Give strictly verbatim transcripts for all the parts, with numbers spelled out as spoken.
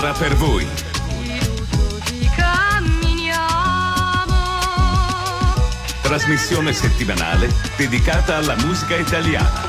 Un'ora per voi. Trasmissione settimanale dedicata alla musica italiana.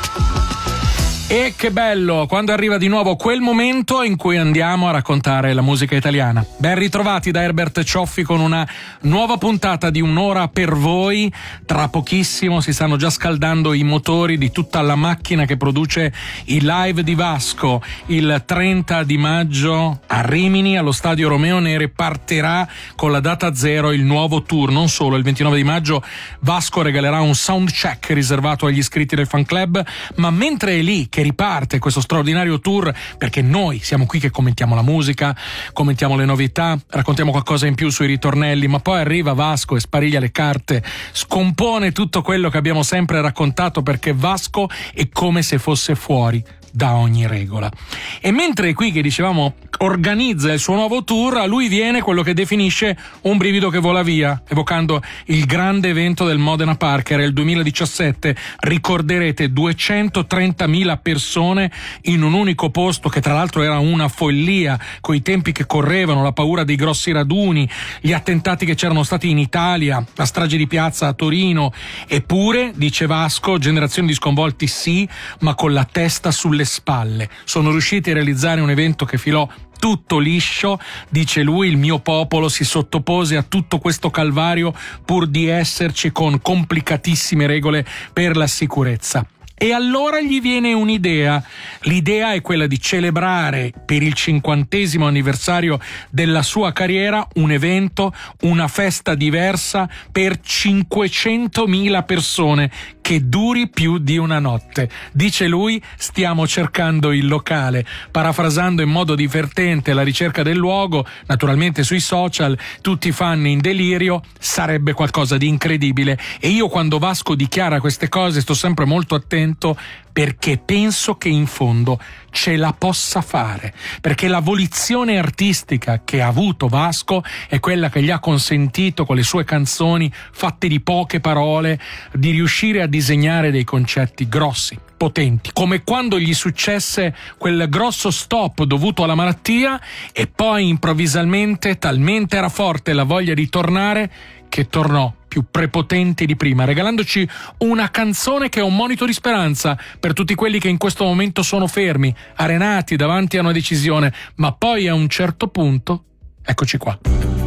E che bello quando arriva di nuovo quel momento in cui andiamo a raccontare la musica italiana. Ben ritrovati da Herbert Cioffi con una nuova puntata di Un'ora per voi. Tra pochissimo si stanno già scaldando i motori di tutta la macchina che produce i live di Vasco. Il trenta di maggio a Rimini, allo Stadio Romeo Nere, partirà con la data zero il nuovo tour. Non solo, il ventinove di maggio Vasco regalerà un soundcheck riservato agli iscritti del fan club, ma mentre è lì che riparte questo straordinario tour, perché noi siamo qui che commentiamo la musica, commentiamo le novità, raccontiamo qualcosa in più sui ritornelli, ma poi arriva Vasco e spariglia le carte, scompone tutto quello che abbiamo sempre raccontato, perché Vasco è come se fosse fuori da ogni regola. E mentre qui che dicevamo organizza il suo nuovo tour, a lui viene quello che definisce un brivido che vola via, evocando il grande evento del Modena Park. Era il duemiladiciassette, ricorderete duecentotrentamila persone in un unico posto, che tra l'altro era una follia coi tempi che correvano, la paura dei grossi raduni, gli attentati che c'erano stati in Italia, la strage di piazza a Torino. Eppure, dice Vasco, generazioni di sconvolti sì, ma con la testa sulle spalle. Sono riusciti a realizzare un evento che filò tutto liscio, dice lui. Il mio popolo si sottopose a tutto questo calvario pur di esserci, con complicatissime regole per la sicurezza. E allora gli viene un'idea. L'idea è quella di celebrare per il cinquantesimo anniversario della sua carriera un evento, una festa diversa per cinquecentomila persone, che duri più di una notte. Dice lui, stiamo cercando il locale, parafrasando in modo divertente la ricerca del luogo, naturalmente sui social, tutti fan in delirio. Sarebbe qualcosa di incredibile. E io, quando Vasco dichiara queste cose, sto sempre molto attento, perché penso che in fondo ce la possa fare, perché la volizione artistica che ha avuto Vasco è quella che gli ha consentito, con le sue canzoni fatte di poche parole, di riuscire a disegnare dei concetti grossi, potenti, come quando gli successe quel grosso stop dovuto alla malattia e poi improvvisamente talmente era forte la voglia di tornare che tornò più prepotente di prima, regalandoci una canzone che è un monito di speranza per tutti quelli che in questo momento sono fermi, arenati davanti a una decisione, ma poi a un certo punto, eccoci qua.